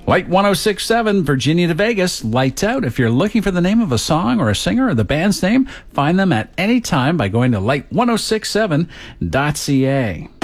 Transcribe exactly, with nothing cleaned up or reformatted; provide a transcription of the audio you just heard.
Light one oh six point seven, Virginia to Vegas, Lights Out. If you're looking for the name of a song or a singer or the band's name, find them at any time by going to light ten sixty-seven dot c a.